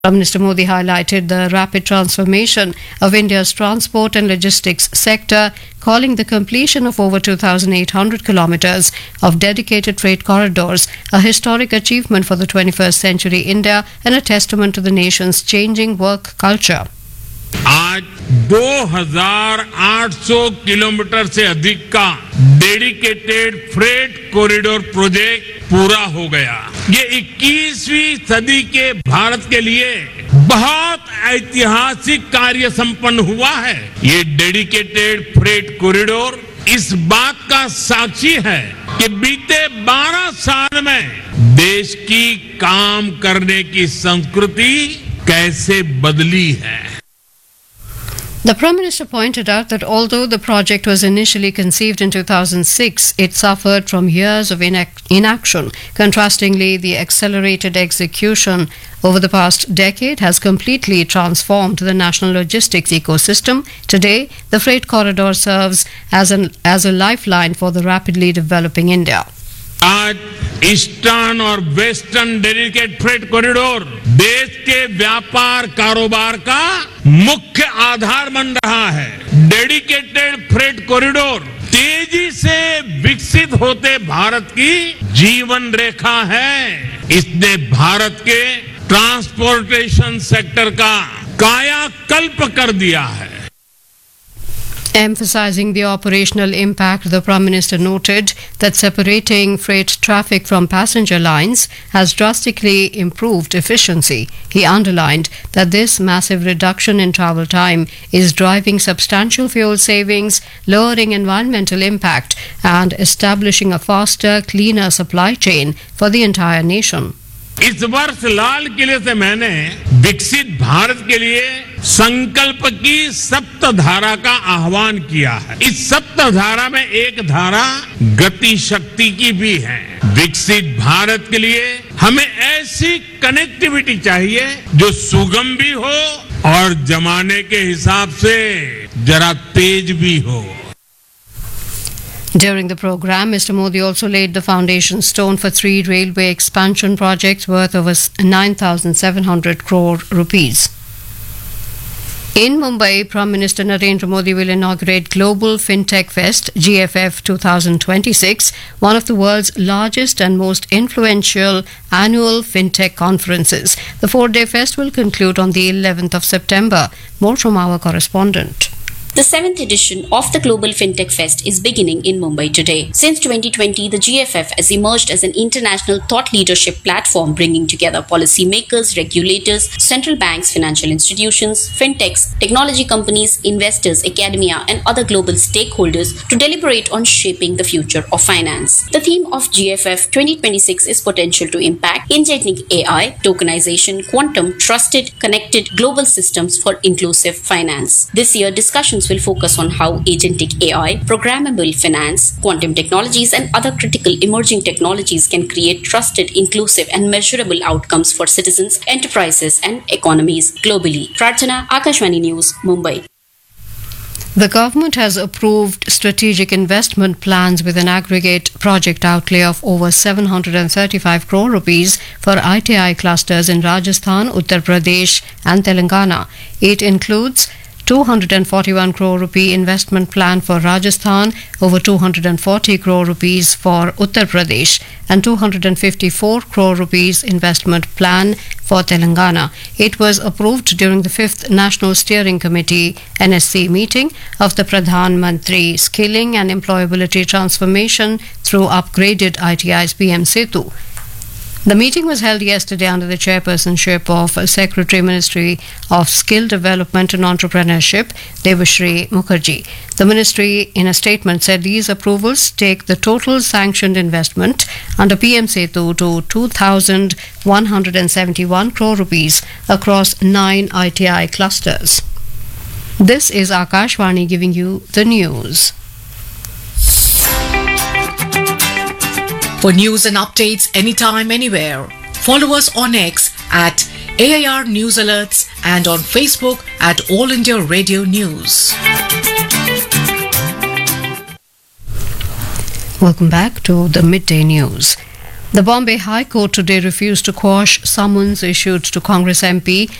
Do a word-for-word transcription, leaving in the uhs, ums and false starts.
Prime Minister Modi highlighted the rapid transformation of India's transport and logistics sector, calling the completion of over two thousand eight hundred kilometers of dedicated freight corridors a historic achievement for the twenty-first century India and a testament to the nation's changing work culture. आज दो हज़ार आठ सौ kilometre से अधिक का dedicated freight corridor project पूरा हो गया। ये इक्कीसवीं सदी के भारत के लिए बहुत ऐतिहासिक कार्य संपन्न हुआ है। ये डेडिकेटेड फ्रेट कॉरिडोर इस बात का साक्षी है कि बीते बारह साल में देश की काम करने की संस्कृति कैसे बदली है। The Prime Minister pointed out that although the project was initially conceived in two thousand six, it suffered from years of inac- inaction. Contrastingly, the accelerated execution over the past decade has completely transformed the national logistics ecosystem. Today, the freight corridor serves as, an, as a lifeline for the rapidly developing India. आज eastern और western dedicated freight corridor देश के व्यापार कारोबार का मुख्य आधार बन रहा है। डेडिकेटेड फ्रेट कॉरिडोर तेजी से विकसित होते भारत की जीवन रेखा है। इसने भारत के ट्रांसपोर्टेशन सेक्टर का कायाकल्प कर दिया है। Emphasizing the operational impact, the Prime Minister noted that separating freight traffic from passenger lines has drastically improved efficiency. He underlined that this massive reduction in travel time is driving substantial fuel savings, lowering environmental impact, and establishing a faster, cleaner supply chain for the entire nation. इस वर्ष लाल किले से मैंने विकसित भारत के लिए संकल्प की सप्तधारा का आह्वान किया है। इस सप्तधारा में एक धारा गति शक्ति की भी है। विकसित भारत के लिए हमें ऐसी कनेक्टिविटी चाहिए जो सुगम भी हो और जमाने के हिसाब से जरा तेज भी हो। During the program, Mister Modi also laid the foundation stone for three railway expansion projects worth over nine thousand seven hundred crore rupees. In Mumbai, Prime Minister Narendra Modi will inaugurate Global FinTech Fest G F F twenty twenty-six, one of the world's largest and most influential annual FinTech conferences. The four-day fest will conclude on the eleventh of September. More from our correspondent. The seventh edition of the Global FinTech Fest is beginning in Mumbai today. Since twenty twenty, the G F F has emerged as an international thought leadership platform bringing together policymakers, regulators, central banks, financial institutions, fintechs, technology companies, investors, academia, and other global stakeholders to deliberate on shaping the future of finance. The theme of G F F twenty twenty-six is potential to impact agentic A I, tokenization, quantum, trusted, connected global systems for inclusive finance. This year, discussions will focus on how agentic A I, programmable finance, quantum technologies, and other critical emerging technologies can create trusted, inclusive, and measurable outcomes for citizens, enterprises, and economies globally. Prarthana, Akashvani News, Mumbai. The government has approved strategic investment plans with an aggregate project outlay of over seven hundred thirty-five crore rupees for I T I clusters in Rajasthan, Uttar Pradesh, and Telangana. It includes two hundred forty-one crore rupee investment plan for Rajasthan, over two hundred forty crore rupees for Uttar Pradesh, and two hundred fifty-four crore rupees investment plan for Telangana. It was approved during the fifth National Steering Committee N S C meeting of the Pradhan Mantri Skilling and Employability Transformation through upgraded I T I's P M Setu. The meeting was held yesterday under the chairpersonship of Secretary Ministry of Skill Development and Entrepreneurship, Devashri Mukherjee. The ministry, in a statement, said these approvals take the total sanctioned investment under P M Setu to two thousand one hundred seventy-one crore rupees across nine I T I clusters. This is Akashvani giving you the news. For news and updates anytime, anywhere, follow us on X at A I R News Alerts and on Facebook at All India Radio News. Welcome back to the midday news. The Bombay High Court today refused to quash summons issued to Congress M P